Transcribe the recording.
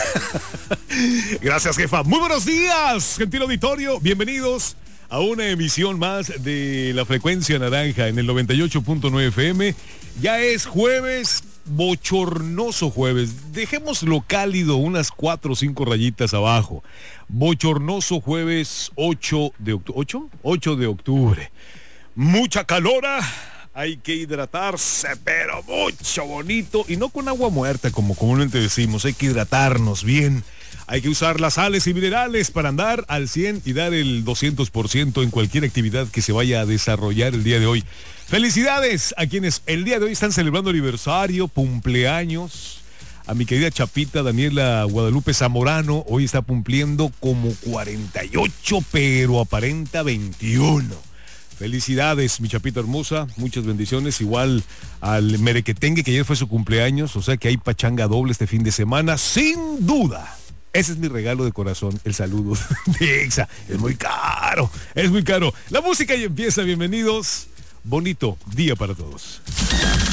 Gracias, jefa. Muy buenos días, gentil auditorio. Bienvenidos a una emisión más de La Frecuencia Naranja en el 98.9 FM. Ya es jueves, bochornoso jueves. Dejémoslo cálido, unas 4 o 5 rayitas abajo. Bochornoso jueves 8 de octubre. ¿8? De octubre. Mucha calora. Hay que hidratarse, pero mucho bonito. Y no con agua muerta, como comúnmente decimos. Hay que hidratarnos bien. Hay que usar las sales y minerales para andar al 100 y dar el 200% en cualquier actividad que se vaya a desarrollar el día de hoy. Felicidades a quienes el día de hoy están celebrando aniversario, cumpleaños. A mi querida chapita Daniela Guadalupe Zamorano, hoy está cumpliendo como 48, pero aparenta 21. Felicidades, mi chapita hermosa, muchas bendiciones. Igual al Merequetengue, que ayer fue su cumpleaños, o sea que hay pachanga doble este fin de semana, sin duda. Ese es mi regalo de corazón, el saludo de Exa. Es muy caro. La música ya empieza, bienvenidos. Bonito día para todos.